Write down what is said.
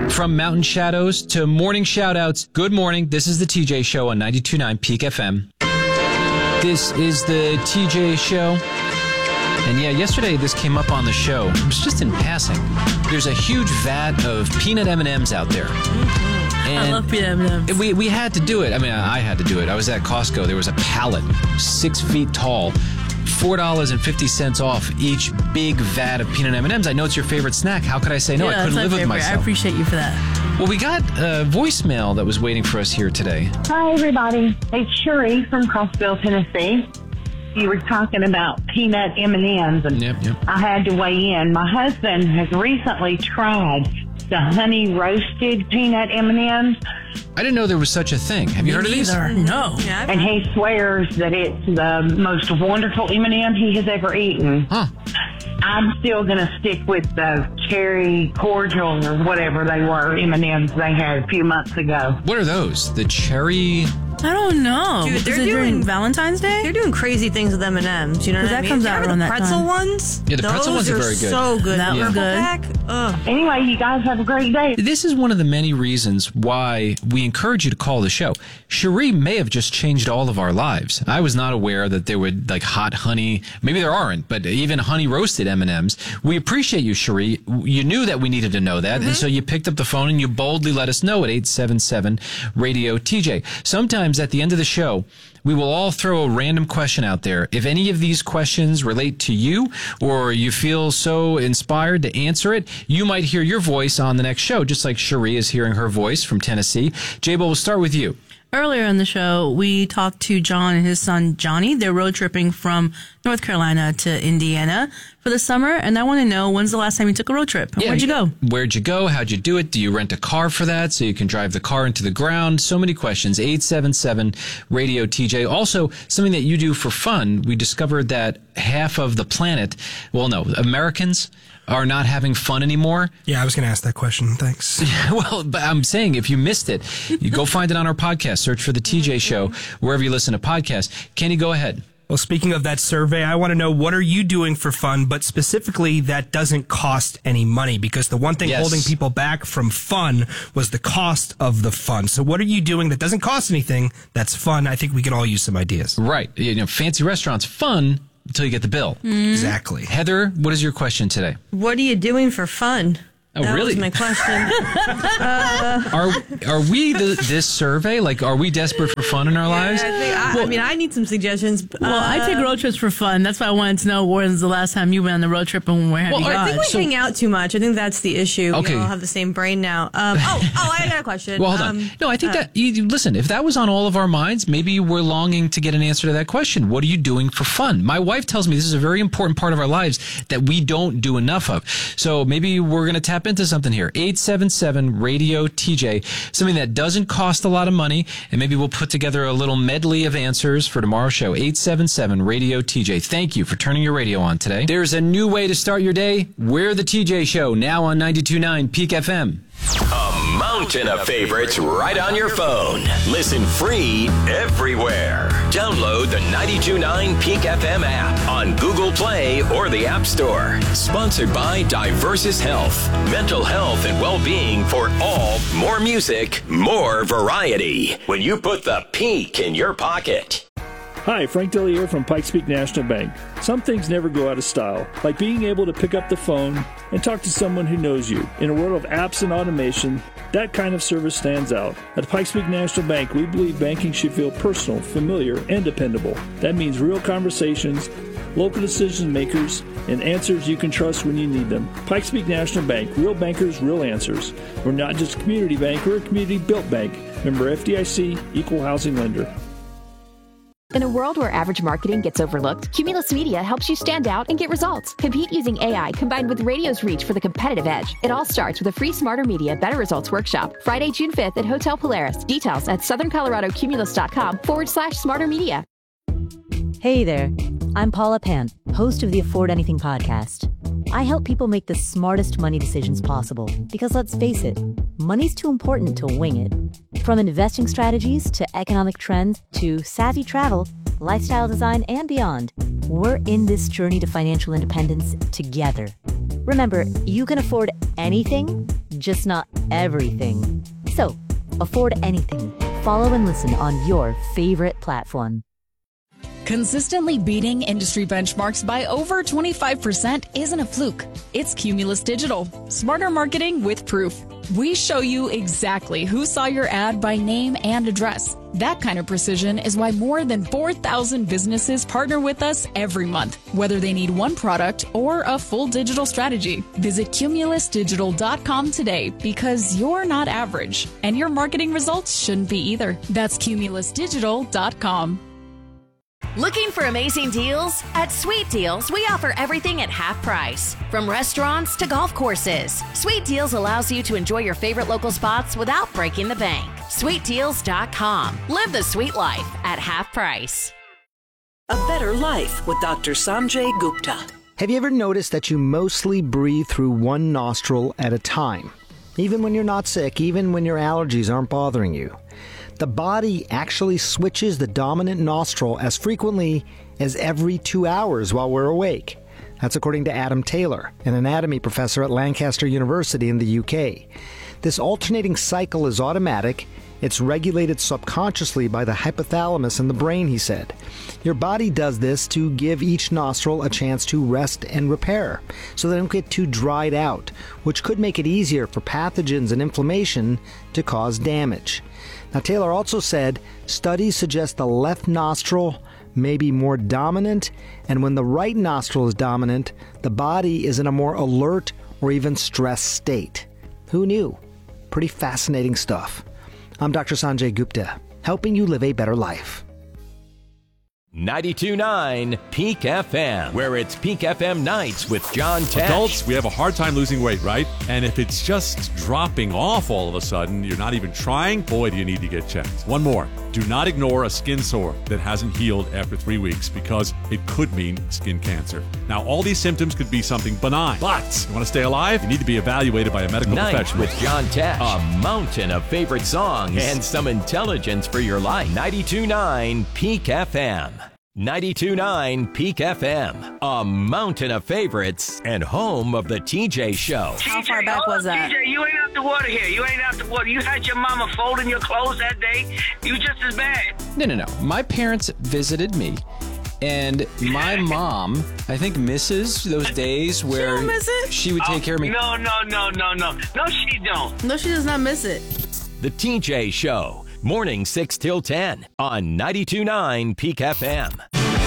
From Mountain Shadows to morning shout-outs, good morning. This is the TJ Show on 92.9 Peak FM. This is the TJ Show. And yeah, yesterday this came up on the show. It was just in passing. There's a huge vat of peanut M&Ms out there. And I love peanut M&Ms. We had to do it. I mean, I had to do it. I was at Costco. There was a pallet 6 feet tall, $4.50 off each big vat of peanut M&Ms. I know it's your favorite snack. How could I say no? I couldn't live with myself. I appreciate you for that. Well, we got a voicemail that was waiting for us here today. Hi, everybody. It's Shuri from Crossville, Tennessee. You were talking about peanut M&Ms, and Yep. I had to weigh in. My husband has recently tried the honey roasted peanut M&Ms. I didn't know there was such a thing. Have you heard of these? No. And he swears that it's the most wonderful M&M he has ever eaten. Huh. I'm still going to stick with the cherry cordial or whatever they were M&Ms they had a few months ago. What are those? The cherry... I don't know. Dude, they're Is it during doing Valentine's Day? They're doing crazy things with M&Ms. You know what I that mean? comes out around the that pretzel time. ones? Yeah, the pretzel ones are very good. So good. That The was purple good. pack? Ugh. Anyway, you guys have a great day. This is one of the many reasons why we encourage you to call the show. Cherie may have just changed all of our lives. I was not aware that there would like hot honey. Maybe there aren't, but even honey roasted M&Ms. We appreciate you, Cherie. You knew that we needed to know that, and so you picked up the phone and you boldly let us know at 877-RADIO-TJ. Sometimes at the end of the show, we will all throw a random question out there. If any of these questions relate to you or you feel so inspired to answer it, you might hear your voice on the next show, just like Cherie is hearing her voice from Tennessee. J-Bo, we'll start with you. Earlier in the show, we talked to John and his son Johnny. They're road tripping from North Carolina to Indiana for the summer, and I want to know, when's the last time you took a road trip? And where'd you go? Where'd you go? How'd you do it? Do you rent a car for that so you can drive the car into the ground? So many questions. 877-RADIO-TJ. Also, something that you do for fun. We discovered that half of the planet, Americans are not having fun anymore. Yeah, I was going to ask that question. Thanks. Well, but I'm saying if you missed it, you go find it on our podcast. Search for the TJ Show wherever you listen to podcasts. Kenny, go ahead. Well, speaking of that survey, I want to know, what are you doing for fun, but specifically that doesn't cost any money? Because the one thing holding people back from fun was the cost of the fun. So what are you doing that doesn't cost anything that's fun? I think we could all use some ideas. Right. Fancy restaurants, fun until you get the bill. Exactly. Heather, what is your question today? What are you doing for fun? Oh, that really? was my question. Are we this survey? Like, are we desperate for fun in our lives? I mean, I need some suggestions. Well, I take road trips for fun. That's why I wanted to know, when's the last time you went on the road trip and where have you gone? I think we hang out too much. I think that's the issue. Okay. We all have the same brain now. I got a question. Well, hold on. No, I think that, listen, if that was on all of our minds, maybe we're longing to get an answer to that question. What are you doing for fun? My wife tells me this is a very important part of our lives that we don't do enough of. So maybe we're going to tap into something here. 877-RADIO-TJ, something that doesn't cost a lot of money, and maybe we'll put together a little medley of answers for tomorrow's show. 877-RADIO-TJ. Thank you for turning your radio on today. There's a new way to start your day. We're the TJ Show, now on 92.9 Peak FM. A mountain of favorites right on your phone. Listen free everywhere. Download the 92.9 Peak FM app on Google Play or the App Store. Sponsored by Diversus Health. Mental health and well-being for all. More music, more variety. When you put the Peak in your pocket. Hi, Frank Dellier from Pikes Peak National Bank. Some things never go out of style, like being able to pick up the phone and talk to someone who knows you. In a world of apps and automation, that kind of service stands out. At Pikes Peak National Bank, we believe banking should feel personal, familiar, and dependable. That means real conversations, local decision makers, and answers you can trust when you need them. Pikes Peak National Bank, real bankers, real answers. We're not just a community bank, we're a community-built bank. Member FDIC, equal housing lender. In a world where average marketing gets overlooked, Cumulus Media helps you stand out and get results. Compete using AI combined with radio's reach for the competitive edge. It all starts with a free Smarter Media Better Results workshop, Friday, June 5th at Hotel Polaris. Details at southernColoradoCumulus.com/Smarter Media. Hey there, I'm Paula Pant, host of the Afford Anything podcast. I help people make the smartest money decisions possible because, let's face it, money's too important to wing it. From investing strategies to economic trends to savvy travel, lifestyle design, and beyond, we're in this journey to financial independence together. Remember, you can afford anything, just not everything. So, afford anything. Follow and listen on your favorite platform. Consistently beating industry benchmarks by over 25% isn't a fluke. It's Cumulus Digital. Smarter marketing with proof. We show you exactly who saw your ad by name and address. That kind of precision is why more than 4,000 businesses partner with us every month, whether they need one product or a full digital strategy. Visit cumulusdigital.com today because you're not average, and your marketing results shouldn't be either. That's cumulusdigital.com. Looking for amazing deals? At Sweet Deals, we offer everything at half price. From restaurants to golf courses, Sweet Deals allows you to enjoy your favorite local spots without breaking the bank. SweetDeals.com. Live the sweet life at half price. A Better Life with Dr. Sanjay Gupta. Have you ever noticed that you mostly breathe through one nostril at a time? Even when you're not sick, even when your allergies aren't bothering you. The body actually switches the dominant nostril as frequently as every 2 hours while we're awake. That's according to Adam Taylor, an anatomy professor at Lancaster University in the UK. This alternating cycle is automatic. It's regulated subconsciously by the hypothalamus in the brain, he said. Your body does this to give each nostril a chance to rest and repair, so they don't get too dried out, which could make it easier for pathogens and inflammation to cause damage. Now, Taylor also said studies suggest the left nostril may be more dominant, and when the right nostril is dominant, the body is in a more alert or even stressed state. Who knew? Pretty fascinating stuff. I'm Dr. Sanjay Gupta, helping you live a better life. 92.9 Peak FM, where it's Peak FM nights with John Tesh. Adults, we have a hard time losing weight, right? And if it's just dropping off all of a sudden, you're not even trying, boy, do you need to get checked. One more. Do not ignore a skin sore that hasn't healed after 3 weeks because it could mean skin cancer. Now, all these symptoms could be something benign, but you want to stay alive? You need to be evaluated by a medical professional. With John Tesh, a mountain of favorite songs and some intelligence for your life. 92.9 Peak FM. 92.9 Peak FM, a mountain of favorites and home of the TJ Show. How far back was that? TJ, you ain't out the water here. You ain't out the water. You had your mama folding your clothes that day. You just as bad. No. My parents visited me. And my mom, I think, misses those days where she don't miss it? She would take care of me. No. No, she don't. No, she does not miss it. The TJ Show. Morning 6 till 10 on 92.9 Peak FM.